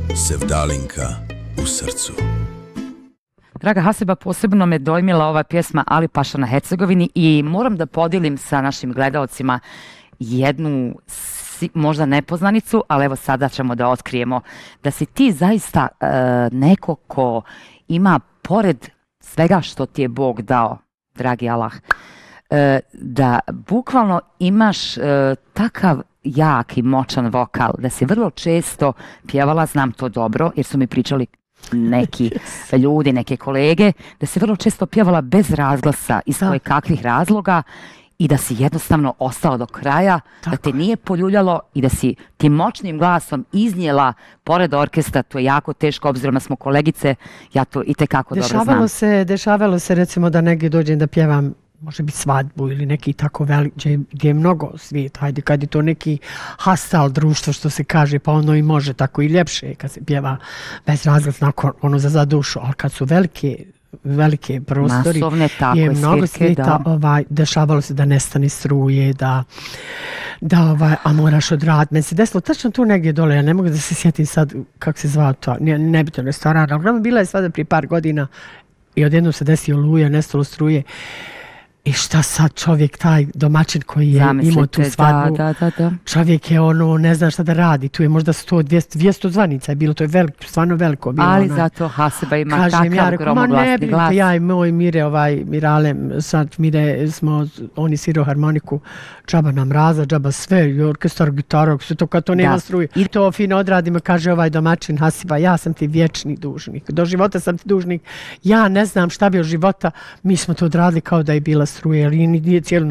Sevdalinka u srcu. Draga Hasiba, posebno me dojmila ova pjesma Ali Paša na Hercegovini i moram da podijelim sa našim gledaocima jednu možda nepoznanicu, ali evo sada ćemo da otkrijemo da si ti zaista neko ko ima pored svega što ti je Bog dao, dragi Allah, da bukvalno imaš takav jak i moćan vokal, da si vrlo često pjevala, znam to dobro, jer su mi pričali neki ljudi, neke kolege, da si vrlo često pjevala bez razglasa iz koje kakvih razloga i da si jednostavno ostala do kraja, da te nije poljuljalo i da si tim moćnim glasom iznijela pored orkestra. To je jako teško, obzirom da smo kolegice, ja to itekako dobro znam. Dešavalo se recimo da negdje dođem da pjevam, može biti svadbu ili neki tako veliki, gdje je mnogo svijet, hajde, kad je to neki hastal društvo što se kaže, pa ono i može tako i ljepše kad se pjeva bez razglasa, ono za dušu, ali kad su velike prostori, je mnogo svijeta, dešavalo se da nestane struje, a moraš odraditi. Meni se desilo tačno tu negdje dole, ja ne mogu da se sjetim sad kako se zvao to, nebitno restoran, ali bila je svada prije par godina i odjednom se desio oluja, nestalo struje. I šta sad čovjek, taj domaćin koji je imao tu svadbu, čovjek je ne zna šta da radi, tu je možda 100-200 zvanica je bilo, to je stvarno veliko bilo. Ali zato Hasiba ima takav gromoglasni glas. Ja i moj Mire, Miralem, sad Mire oni svirao harmoniku, džaba nam raza, džaba sve, orkestar, gitarak, sve to kad to nema struje. I to fino odradimo, kaže ovaj domaćin Hasiba, ja sam ti vječni dužnik, do života sam ti dužnik, ja ne znam šta bi od života, mi smo to odradili kao da je bila struje, ali nije cijelu